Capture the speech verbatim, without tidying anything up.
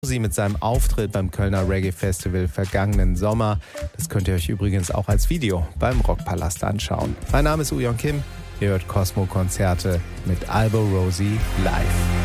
Sie mit seinem Auftritt beim Kölner Reggae Festival vergangenen Sommer. Das könnt ihr euch übrigens auch als Video beim Rockpalast anschauen. Mein Name ist Uyon Kim. Ihr hört Cosmo Konzerte mit Albo Rosie live.